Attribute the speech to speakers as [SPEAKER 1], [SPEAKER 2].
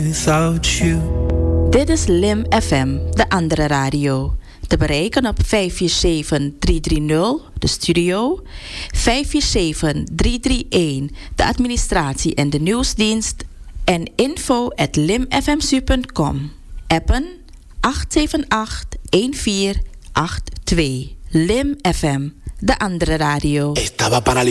[SPEAKER 1] Without you.
[SPEAKER 2] Dit is Lim FM, de andere radio. Te bereiken op 547-330, de studio. 547-331, de administratie en de nieuwsdienst. En info@limfmsu.com. Appen 878-1482. Lim FM, de andere radio.
[SPEAKER 3] Estaba paralizado.